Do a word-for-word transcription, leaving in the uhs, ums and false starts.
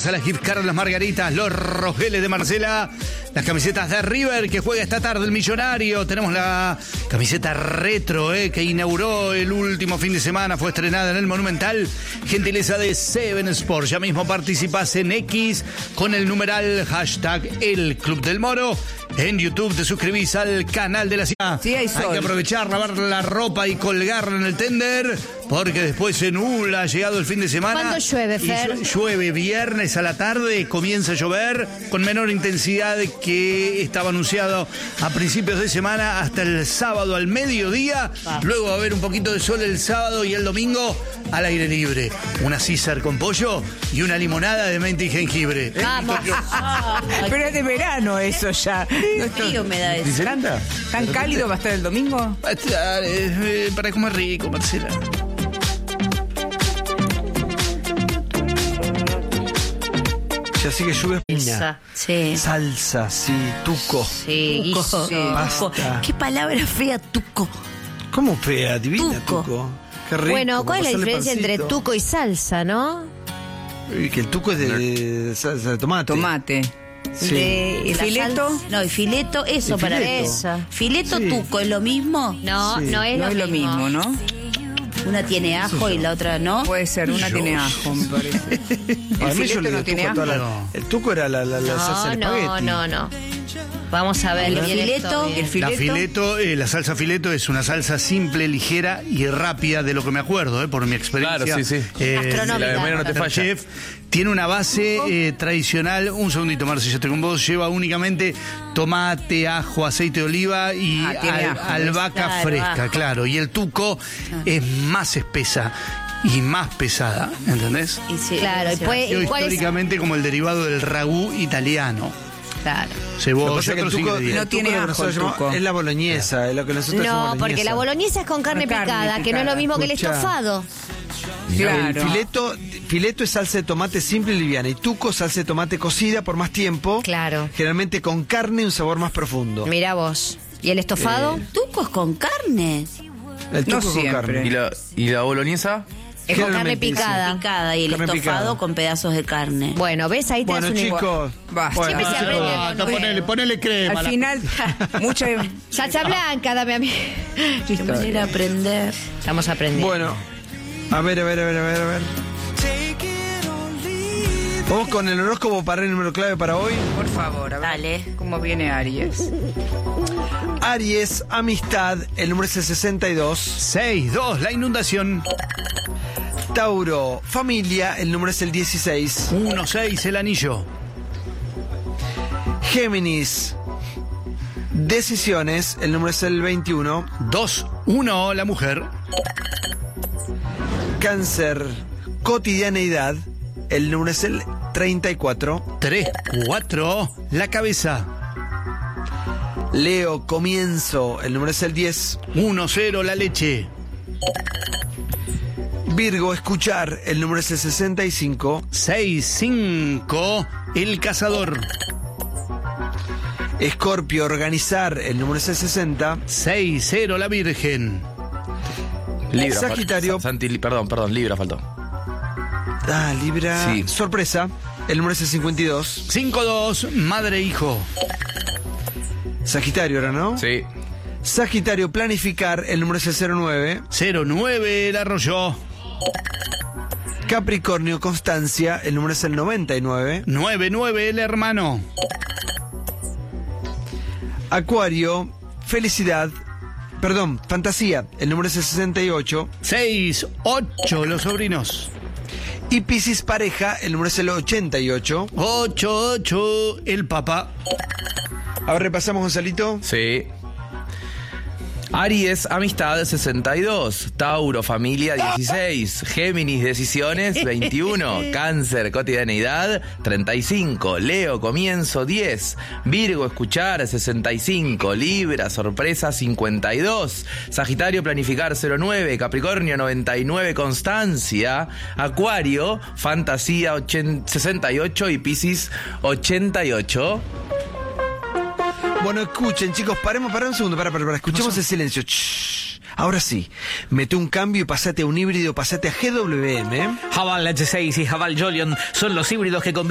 más a las gift cards, las margaritas, los rogeles de Marcela, las camisetas de River que juega esta tarde el Millonario. Tenemos la camiseta retro eh, que inauguró el último fin de semana, fue estrenada en el Monumental, gentileza de Seven Sports. Ya mismo participás en X con el numeral hashtag El Club del Moro. En YouTube te suscribís al canal de la ciudad. Sí, hay sol. Hay que aprovechar, lavar la ropa y colgarla en el tender, porque después se nubla, ha llegado el fin de semana. ¿Cuándo llueve, Fer? Y llueve viernes a la tarde, comienza a llover con menor intensidad que estaba anunciado a principios de semana hasta el sábado al mediodía. Ah. Luego va a haber un poquito de sol el sábado y el domingo al aire libre. Una César con pollo y una limonada de menta y jengibre. Vamos. Pero es de verano eso ya. Qué frío me da eso. ¿Tan, tan cálido va a estar el domingo? Va a estar, eh, para comer rico, Marcela. Ya sí que lluvia es Esa, sí. salsa, sí, tuco. Sí, guiso, Sí, tuco. basta. Qué palabra fea, tuco. ¿Cómo fea, divina, Tuco. tuco? Qué rico. Bueno, ¿cuál es la pasarle diferencia entre pancito. tuco y salsa, no? Uy, que el tuco es de, de salsa de tomate. Tomate. Sí. De ¿Y la fileto? salsa- No, y fileto, eso ¿Y para fileto? eso. Fileto, Sí. tuco, ¿es lo mismo? No, Sí. no es, No lo, es lo mismo, ¿no? Una tiene ajo y la otra no. Puede ser, una Yo- tiene ajo, me parece. A ¿El mí yo fileto le no doy tiene tuco a toda la- ajo? El tuco era la, la, la salsa No, del no, espagueti. no, no. Vamos a ver. ¿El bien fileto? esto, bien. ¿El fileto? La fileto, eh, la salsa fileto es una salsa simple, ligera y rápida de lo que me acuerdo, eh, por mi experiencia. Claro, sí, sí. Eh, Gastronómica. La memoria no te falla. Chef, tiene una base eh, tradicional. Un segundito, Marci, yo estoy con vos. Lleva únicamente tomate, ajo, aceite de oliva y Ah, tiene al- ajo. albahaca Claro, fresca, ajo. claro. Y el tuco es más espesa y más pesada, ¿entendés? Y sí, Claro, y sí. puede- Yo ¿Y cuál es? históricamente como el derivado del ragú italiano. Claro. Lo que Cebolla, pasa es que el otros tuco, ingredientes. No el tuco tiene lo que ajo nosotros el llamamos- tuco. es la boloñesa, es lo que nosotros No, llamamos porque la boloñesa es con carne, Con carne picada, que no es lo picada. mismo que el Escuchá. estofado. Claro. El fileto, fileto es salsa de tomate simple y liviana. Y tuco, salsa de tomate cocida por más tiempo. Claro. Generalmente con carne y un sabor más profundo. Mira vos. ¿Y el estofado? Tucos con carne. El tuco No con siempre. carne. ¿Y la, y la boloñesa? Es con carne Generalmente, sí. picada. Picada y el Carne estofado picada. con pedazos de carne. Bueno, ¿ves? Ahí te Bueno, das un chicos. Basta. bueno, Siempre se chicos, aprende. Ah, no, ponele, ponele crema. Al la- final, mucha... Salsa blanca, dame a mí. Qué manera de aprender. Estamos aprendiendo. Bueno, a ver, a ver, a ver, a ver, a ver. Vamos con el horóscopo para el número clave para hoy. Por favor, a ver Dale. cómo viene Aries. Aries, amistad, el número es el sesenta y dos. seis dos, la inundación. Tauro, familia, el número es el dieciséis. uno seis, el anillo. Géminis, decisiones, el número es el veintiuno. dos uno, la mujer. Cáncer, cotidianeidad, el número es el treinta y cuatro. tres cuatro, la cabeza. Leo, comienzo, el número es el diez. uno cero, la leche. Virgo, escuchar, el número es el sesenta y cinco. seis cinco, el cazador. Escorpio, organizar, el número es el sesenta. seis cero, la virgen. Libra. fal- Sagitario. Santi, perdón, perdón, Libra faltó. Ah, Libra, Sí. sorpresa, el número es el cincuenta y dos. cinco dos, madre e hijo. Sagitario ahora, ¿no? Sí. Sagitario, planificar, el número es el cero nueve. cero nueve, el arroyo. Capricornio, constancia, el número es el noventa y nueve. nueve nueve, el hermano. Acuario, felicidad, perdón, fantasía, el número es el sesenta y ocho. seis ocho, los sobrinos. Y Piscis, pareja, el número es el ochenta y ocho. ocho ocho, el papá. A ver, repasamos, Gonzalito. Sí. Aries, amistad, sesenta y dos. Tauro, familia, dieciséis. Géminis, decisiones, veintiuno. Cáncer, cotidianeidad, treinta y cinco. Leo, comienzo, diez. Virgo, escuchar, sesenta y cinco. Libra, sorpresa, cincuenta y dos. Sagitario, planificar, cero nueve. Capricornio, noventa y nueve. Constancia. Acuario, fantasía, ochenta, sesenta y ocho. Y Piscis, ochenta y ocho. Bueno, escuchen, chicos, paremos, para un segundo, para, para, para, escuchemos el silencio. Shh. Ahora sí, mete un cambio y pasate a un híbrido, pasate a G W M. Haval H seis y Haval Jolion son los híbridos que combinan